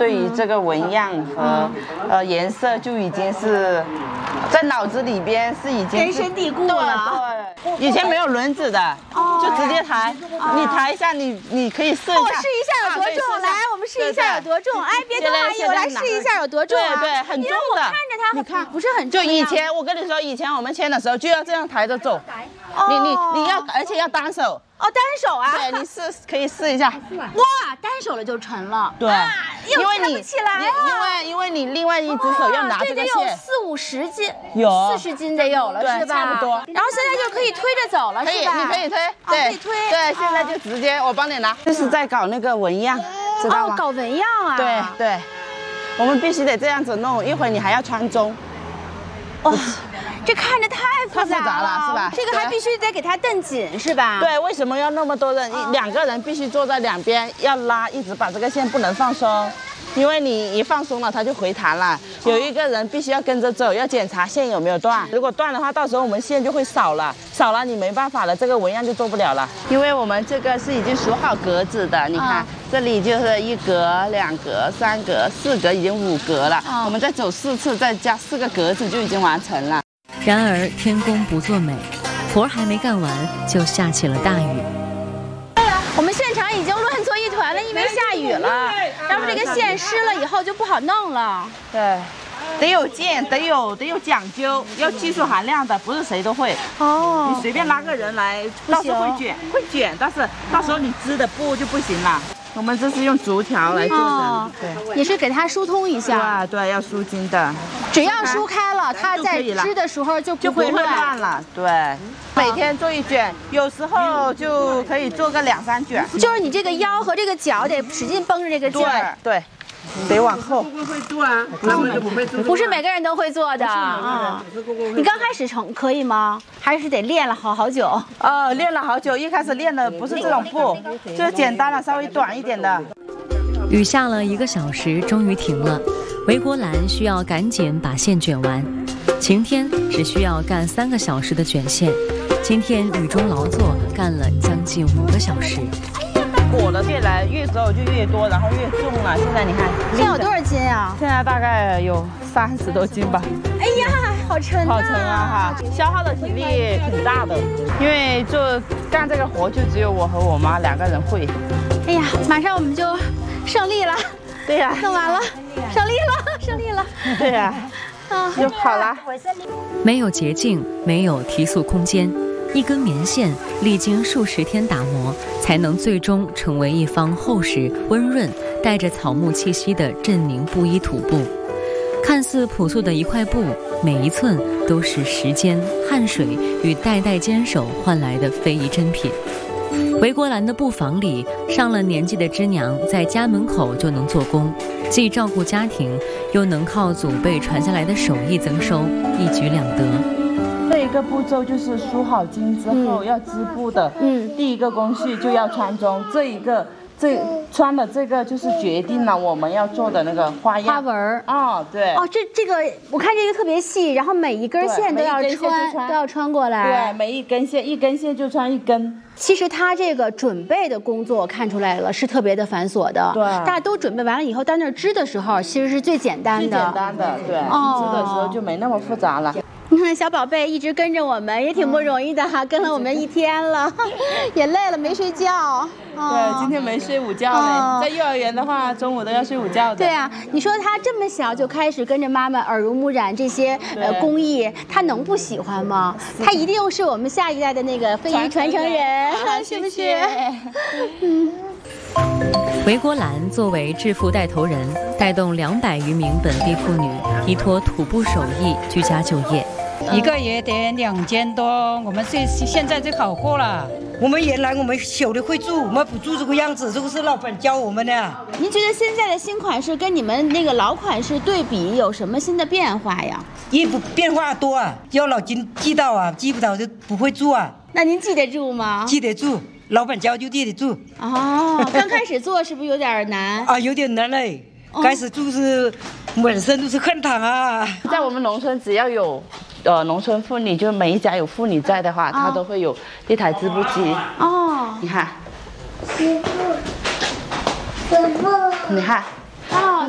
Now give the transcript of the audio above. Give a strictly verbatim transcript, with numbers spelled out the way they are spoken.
对于这个纹样和呃颜色就已经是在脑子里边是已经根深蒂固了。 对，以前没有轮子的，就直接抬。你抬一下，你你可以试一下。 我试一下有多重，来，我们试一下有多重。哎，别动阿姨，我来试一下有多重啊？ 对对，很重的。 因为我看着它， 你看不是很重。 就以前我跟你说，以前我们牵的时候就要这样抬着走。你你你要，而且要单手。 哦，单手啊？ 对，你试可以试一下。 哇，单手了就沉了。 对， 因为你不起来了。 因为因为你另外一只手要拿这个线， 这得有四五十斤， 有四十斤得有了，是吧？ 差不多。 然后现在就可以推着走了， 是吧？可以，你可以推，对，可以推。对，现在就直接我帮你拿。就是在搞那个纹样，知道吗？ 哦，搞纹样啊。 对对，我们必须得这样子弄，一会儿你还要穿中。 哇。这看着太复杂 了, 杂了，是吧？ 这个还必须得给它蹬紧，是吧？ 对，为什么要那么多人？哦、两个人必须坐在两边，要拉，一直把这个线不能放松，因为你一放松了，它就回弹了。有一个人必须要跟着走，要检查线有没有断。如果断的话，到时候我们线就会少了，少了你没办法了，这个纹样就做不了了。因为我们这个是已经数好格子的，你看、哦、这里就是一格、两格、三格、四格，已经五格了。哦、我们再走四次，再加四个格子就已经完成了。 然而天公不作美，活儿还没干完就下起了大雨。 我们现场已经乱作一团了，因为下雨了，要不这个线湿了以后就不好弄了。 对，得有劲，得有得有讲究，要技术含量的，不是谁都会。哦，你随便拉个人来，到时候会卷，会卷，但是到时候你织的布就不行了。我们这是用竹条来做的，哦、对， 也是给它疏通一下。 对对，要疏筋的。 只要疏开了，它在织的时候就不会乱了。对，每天做一卷，有时候就可以做个两三卷。 就是你这个腰和这个脚得使劲绷着这个劲儿。 对。得往后。 不会做啊，他们就不会做。 不是每个人都会做的啊。你刚开始成可以吗？还是得练了好好久？ 哦，练了好久。一开始练的不是这种布，就是简单的、稍微短一点的。 雨下了一个小时，终于停了。韦国兰需要赶紧把线卷完。晴天只需要干三个小时的卷线，今天雨中劳作，干了将近五个小时。 裹的越来越走就越多，然后越重了。现在你看， 现在有多少斤啊？ 现在大概有三十多斤吧。 哎呀，好沉啊！好沉啊哈！消耗的体力挺大的，因为做干这个活就只有我和我妈两个人会。 哎呀，马上我们就胜利了。 对呀、啊， 弄完了，胜利了，胜利了。 对呀、啊，啊，就好了。 没有捷径，没有提速空间。一根棉线历经数十天打磨，才能最终成为一方厚实、温润、带着草木气息的镇宁布依土布。看似朴素的一块布，每一寸都是时间、汗水与代代坚守换来的非遗珍品。韦国兰的布坊里，上了年纪的织娘在家门口就能做工，既照顾家庭，又能靠祖辈传下来的手艺增收，一举两得。 这一个步骤就是梳好巾之后、嗯、要织布的，嗯，第一个工序就要穿中，这一个这穿的这个就是决定了我们要做的那个花样花纹。 哦，对。 哦，这这个我看这个特别细，然后每一根线都要穿，都要穿过来。 对，每一根线一根线就穿一根。 其实他这个准备的工作看出来了，是特别的繁琐的。 对。 大家都准备完了以后，到那儿织的时候，其实是最简单的。 最简单的，对。哦。织的时候就没那么复杂了。 你看小宝贝一直跟着我们，也挺不容易的哈，跟了我们一天了，也累了，没睡觉。 对，今天没睡午觉呢。在幼儿园的话，中午都要睡午觉的。 对啊，你说他这么小就开始跟着妈妈耳濡目染这些呃工艺，他能不喜欢吗？他一定是我们下一代的那个非遗传承人，是不是？ 嗯。韦国兰作为致富带头人，带动两百余名本地妇女依托土布手艺居家就业。 一个月得两千多，我们这现在就好过了。 我们原来我们小的会做，我们不做这个样子，这个是老板教我们的。 您觉得现在的新款式跟你们那个老款式对比有什么新的变化呀？ 也不变化多啊，要脑筋记到啊，记不到就不会做啊。 那您记得住吗？ 记得住，老板教就记得住。 哦，刚开始做是不是有点难？ 啊，有点难嘞。哦、开始做是满身都是汗糖啊。 在我们农村，只要有呃农村妇女，就每一家有妇女在的话，哦、她都会有一台织布机。哦，你看，织布，织布，你看。哦，